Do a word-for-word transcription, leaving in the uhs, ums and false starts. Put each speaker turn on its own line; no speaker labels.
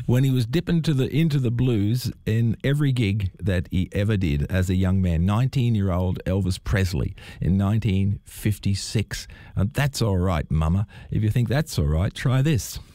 when he was dipping to the into the blues in every gig that he ever did as a young man. nineteen-year-old Elvis Presley in nineteen fifty-six. And that's all right, Mama. If you think that's all right, try this.